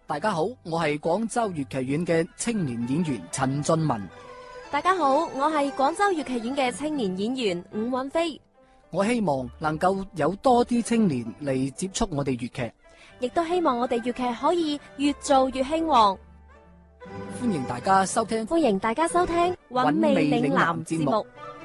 大家好，我係廣州粵劇院嘅青年演員陳俊文。 大家好，我係廣州粵劇院嘅青年演員伍韻飛。 我希望能夠有多啲青年嚟接觸我哋粵劇， 亦都希望我哋粵劇可以越做越興旺。 歡迎大家收聽 《韻味嶺南》節目。